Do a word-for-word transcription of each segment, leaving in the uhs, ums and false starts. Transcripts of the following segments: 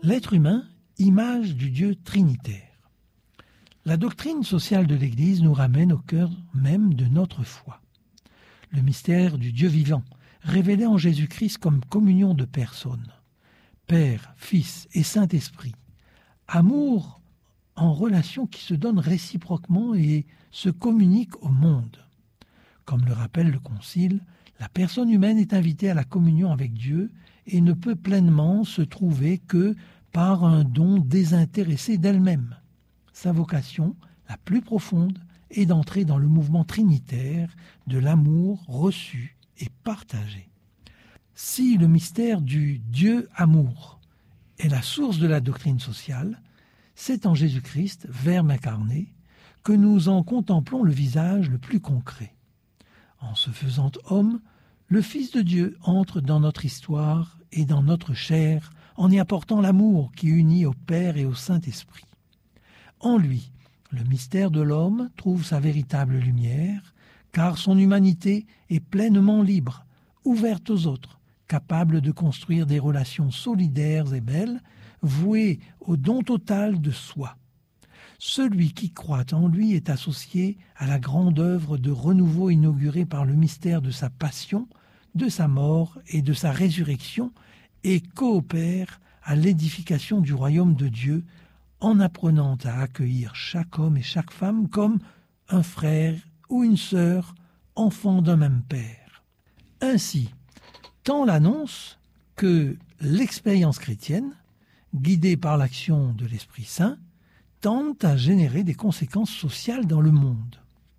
L'être humain, image du Dieu trinitaire. La doctrine sociale de l'Église nous ramène au cœur même de notre foi. Le mystère du Dieu vivant, révélé en Jésus-Christ comme communion de personnes. Père, Fils et Saint-Esprit. Amour en relation qui se donne réciproquement et se communique au monde. Comme le rappelle le Concile, la personne humaine est invitée à la communion avec Dieu et ne peut pleinement se trouver que par un don désintéressé d'elle-même. Sa vocation, la plus profonde, est d'entrer dans le mouvement trinitaire de l'amour reçu et partagé. Si le mystère du Dieu amour est la source de la doctrine sociale, c'est en Jésus-Christ, Verbe incarné, que nous en contemplons le visage le plus concret. En se faisant homme, le Fils de Dieu entre dans notre histoire et dans notre chair en y apportant l'amour qui unit au Père et au Saint-Esprit. En lui, le mystère de l'homme trouve sa véritable lumière, car son humanité est pleinement libre, ouverte aux autres, capable de construire des relations solidaires et belles, vouées au don total de soi. Celui qui croit en lui est associé à la grande œuvre de renouveau inaugurée par le mystère de sa passion, de sa mort et de sa résurrection, et coopère à l'édification du royaume de Dieu en apprenant à accueillir chaque homme et chaque femme comme un frère ou une sœur, enfant d'un même père. Ainsi, tant l'annonce que l'expérience chrétienne, guidée par l'action de l'Esprit Saint, tente à générer des conséquences sociales dans le monde.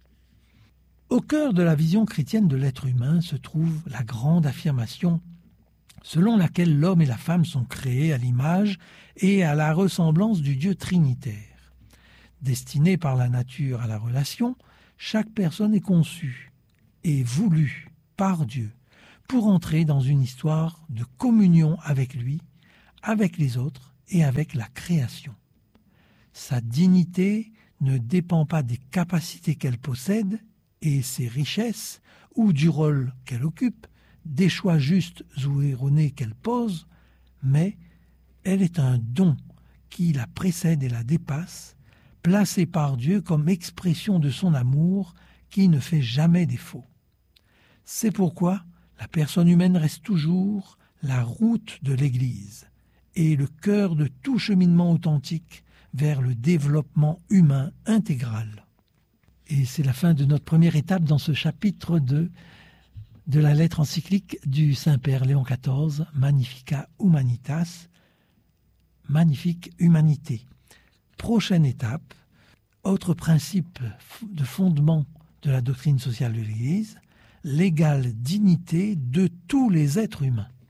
Au cœur de la vision chrétienne de l'être humain se trouve la grande affirmation selon laquelle l'homme et la femme sont créés à l'image et à la ressemblance du Dieu trinitaire. Destinée par la nature à la relation, chaque personne est conçue et voulue par Dieu pour entrer dans une histoire de communion avec lui, avec les autres et avec la création. Sa dignité ne dépend pas des capacités qu'elle possède et ses richesses ou du rôle qu'elle occupe, des choix justes ou erronés qu'elle pose, mais elle est un don qui la précède et la dépasse, placé par Dieu comme expression de son amour qui ne fait jamais défaut. C'est pourquoi la personne humaine reste toujours la route de l'Église et le cœur de tout cheminement authentique vers le développement humain intégral. Et c'est la fin de notre première étape dans ce chapitre de de la lettre encyclique du Saint-Père Léon quatorze, Magnificat Humanitas, magnifique humanité. Prochaine étape, autre principe de fondement de la doctrine sociale de l'Église, l'égale dignité de tous les êtres humains.